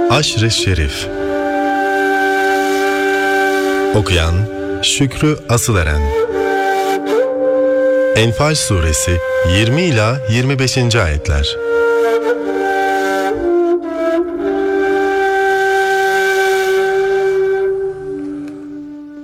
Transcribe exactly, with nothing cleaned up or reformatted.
Aşr-ı Şerif. Okuyan Şükrü Asıleren. Enfal Suresi yirmi ila yirmi beşinci ayetler.